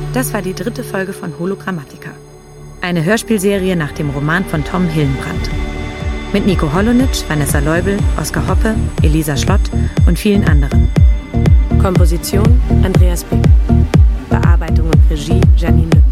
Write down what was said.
Das war die 3. Folge von Hologrammatica. Eine Hörspielserie nach dem Roman von Tom Hillenbrand. Mit Nico Holonitsch, Vanessa Leubel, Oskar Hoppe, Elisa Schlott und vielen anderen. Komposition Andreas Pick. Bearbeitung und Regie Janine Lück.